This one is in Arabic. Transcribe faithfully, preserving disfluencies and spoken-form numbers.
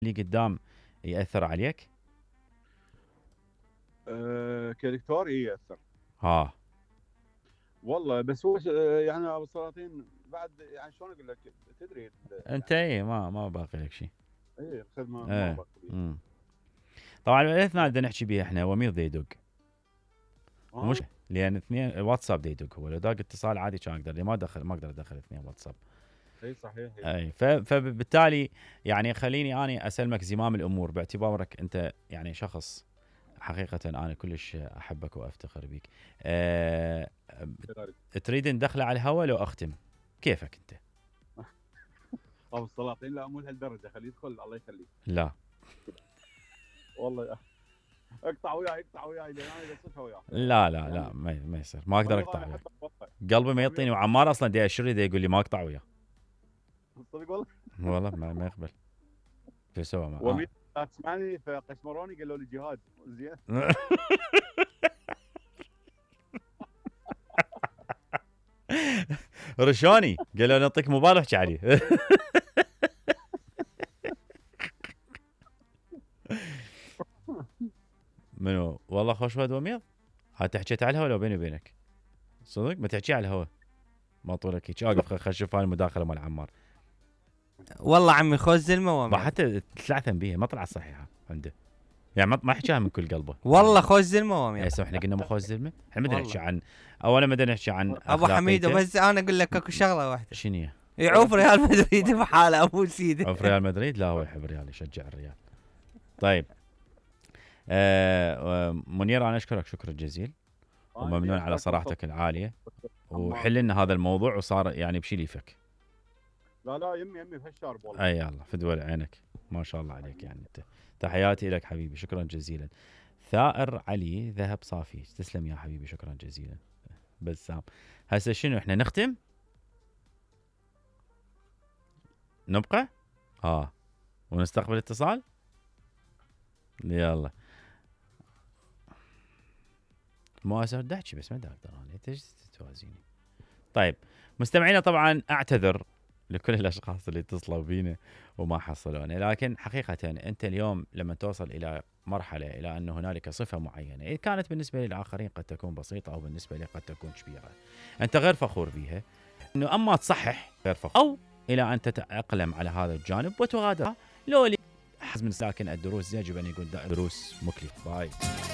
اللي قدام ياثر عليك؟ أه كدكتور اي ياثر. ها. والله بس هو ش- آه، يعني ابو السلاطين بعد، يعني شلون اقول لك، تدري ال- انت يعني اي ما ما باقي لك شيء. اي الخدمه ما ايه. باقي بيها. امم طبعا الاثنين بدنا نحكي بيه احنا، وميض دا يدق اه ومش لان اثنين واتساب دا يدق، هو لو داق اتصال عادي كان اقدر، لي ما دخل ما اقدر ادخل اثنين واتساب. اي صحيح اي. اي ف- فبالتالي يعني خليني اني اسلمك زمام الامور باعتبارك انت يعني شخص حقيقة أنا كلش أحبك وأفتخر بك. أه كذلك. تريد ندخله على الهواء لو أختم؟ كيفك أنت؟ ابو السلاطين لا مو لهالدرجه، خليه يدخل الله يخليه. لا والله يا. اقطع وياي اقطع وياي لان انا قصتها وياه. لا لا يعني لا ما ما يصير، ما أقدر مريض أقطع انا وياك. احبه والله. قلبي ما مريض. يعطيني، وعمار أصلا دي أشري دي يقول لي ما أقطع وياه. صدق والله. والله ما, ما يقبل. شو سوى ما ومين لا تسمعني فقشمروني قالوا لي جهاد زين. آه. رشوني قالوا نعطيك موبايل واحكي عليه. منو والله خوش ود وميض. هاي تحكيت على الهوا لو بيني وبينك؟ صدق ما تحكي على الهوا، ما طولك هيك اقف خل اشوف هاي المداخله مال عمار. والله عمي خوش زلمه ما واميض. حتى تلعثم بيها ما طلعت صحيحه عنده، يعني ما ما حكاها من كل قلبه. والله خوش زلمه يا واميض. سو احنا قلنا ما خوش زلمه، احنا بدنا نحكي والله. عن، اولا بدنا نحكي عن ابو حميد أخلاقيته. بس انا اقول لك اكو شغله واحده، شنو هي؟ يعوف ريال مدريد بحاله ابو سيدي. عوف ريال مدريد؟ لا هو يحب ريال، يشجع الريال. طيب آه آه، منير انا اشكرك شكرا جزيلا وممنون على صراحتك العاليه، وحل لنا هذا الموضوع وصار يعني بشيل يفك. لا لا يمي يمي بهالشارب والله. اي يلا فدوى عينك، ما شاء الله عليك يعني انت. تحياتي لك حبيبي شكرا جزيلا. ثائر علي ذهب صافي، تسلم يا حبيبي شكرا جزيلا. بسام هسه شنو احنا نختم؟ نبقى؟ اه ونستقبل اتصال؟ يلا ما اسوي احكي بس ما اقدر انا، انت ايش توازيني؟ طيب مستمعينا طبعا اعتذر لكل الاشخاص اللي اتصلوا بينا وما حصلونا، لكن حقيقه انت اليوم لما توصل الى مرحله الى ان هنالك صفه معينه، إذا كانت بالنسبه للاخرين قد تكون بسيطه او بالنسبه لي قد تكون كبيره، انت غير فخور بها، انه اما تصحح غير فخور او الى ان تتاقلم على هذا الجانب وتغادر. لو لي حزم ساكن الدروس يجب ان يكون دروس مكلفه. باي.